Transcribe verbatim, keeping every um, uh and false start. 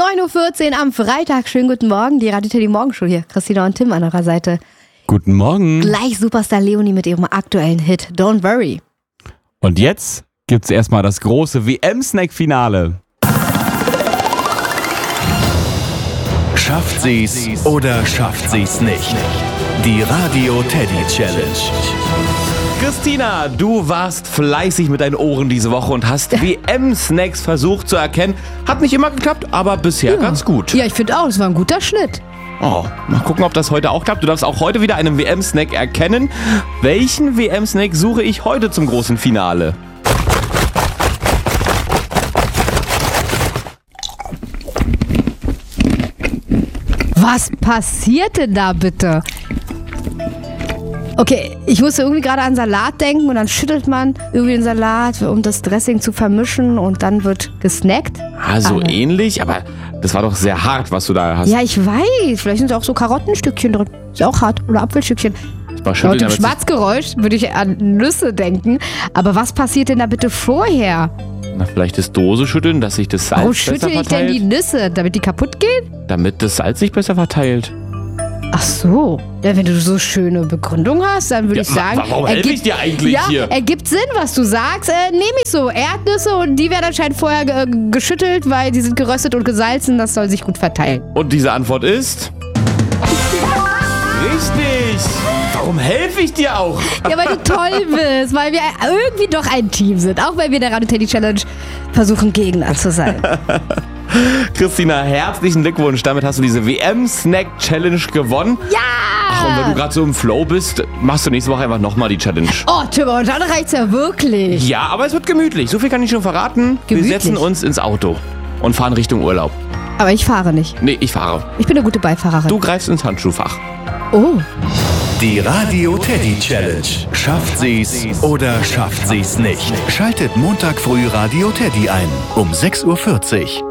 neun Uhr vierzehn am Freitag. Schönen guten Morgen, die Radio Teddy Morgenshow hier. Christina und Tim an eurer Seite. Guten Morgen. Gleich Superstar Leonie mit ihrem aktuellen Hit Don't Worry. Und jetzt gibt's erstmal das große W M-Snack-Finale. Schafft sie's oder schafft sie's nicht? Die Radio Teddy Challenge. Christina, du warst fleißig mit deinen Ohren diese Woche und hast W M-Snacks versucht zu erkennen. Hat nicht immer geklappt, aber bisher Ja. ganz gut. Ja, ich finde auch, es war ein guter Schnitt. Oh, mal gucken, ob das heute auch klappt. Du darfst auch heute wieder einen W M-Snack erkennen. Welchen W M-Snack suche ich heute zum großen Finale? Was passiert denn da bitte? Okay, ich musste irgendwie gerade an Salat denken und dann schüttelt man irgendwie den Salat, um das Dressing zu vermischen und dann wird gesnackt. Ah, so Aber- ähnlich, aber das war doch sehr hart, was du da hast. Ja, ich weiß. Vielleicht sind da auch so Karottenstückchen drin. Ist auch hart. Oder Apfelstückchen. Mal Laut schütteln, dem damit sich- Schmatzgeräusch würde ich an Nüsse denken. Aber was passiert denn da bitte vorher? Na, vielleicht das Dose schütteln, dass sich das Salz Warum besser schüttel ich denn verteilt. die Nüsse? Damit die kaputt gehen? Damit das Salz sich besser verteilt. Ach so. Ja, wenn du so schöne Begründung hast, dann würde Ja, ich sagen... wa- warum helfe ich dir eigentlich ja, hier? ergibt Sinn, was du sagst. Äh, nehme ich so. Erdnüsse und die werden anscheinend vorher ge geschüttelt, weil die sind geröstet und gesalzen. Das soll sich gut verteilen. Und diese Antwort ist... Richtig! Warum helfe ich dir auch? Ja, weil du toll bist. Weil wir irgendwie doch ein Team sind. Auch weil wir in der Radio Teddy Challenge versuchen, Gegner zu sein. Christina, herzlichen Glückwunsch. Damit hast du diese W M-Snack-Challenge gewonnen. Ja! Ach, und wenn du gerade so im Flow bist, machst du nächste Woche einfach nochmal die Challenge. Oh, Tim, und dann reicht's ja wirklich. Ja, aber es wird gemütlich. So viel kann ich schon verraten. Gemütlich? Wir setzen uns ins Auto und fahren Richtung Urlaub. Aber ich fahre nicht. Nee, ich fahre. Ich bin eine gute Beifahrerin. Du greifst ins Handschuhfach. Oh. Die Radio Teddy Challenge. Schafft sie's oder schafft sie's nicht? Schaltet Montag früh Radio Teddy ein um sechs Uhr vierzig.